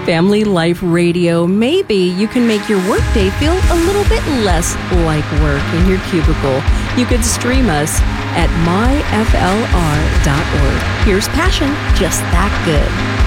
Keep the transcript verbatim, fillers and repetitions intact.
Family Life Radio. Maybe you can make your workday feel a little bit less like work in your cubicle. You could stream us at my f l r dot org. Here's passion just that good.